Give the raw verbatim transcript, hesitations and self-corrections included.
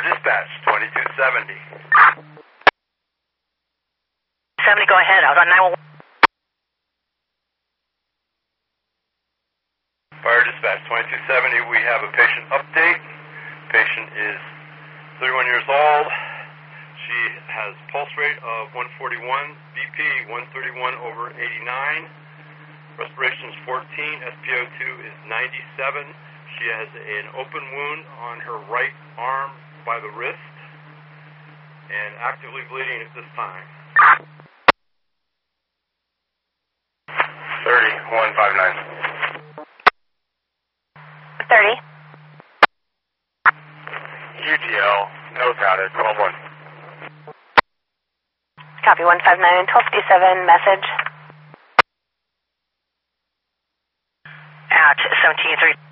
Dispatch, twenty-two seventy. seventy, go ahead. Out on nine one one. Fire Dispatch, twenty-two seventy. We have a patient update. Patient is thirty-one years old. She has pulse rate of one forty-one, B P one thirty-one over eighty-nine. Respiration is fourteen, S P O two is ninety-seven. She has an open wound on her right arm by the wrist and actively bleeding at this time. thirty, one five nine. thirty. U T L, nose routed, twelve one. Copy, one five nine, twelve fifty-seven, message. Out, seventeen three.